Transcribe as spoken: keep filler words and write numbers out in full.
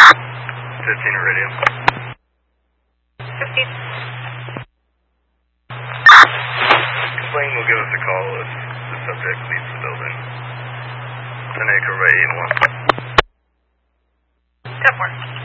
fifteen radio. fifteen. Complaint will give us a call if the subject leaves the building. ten acre by eight one. That works.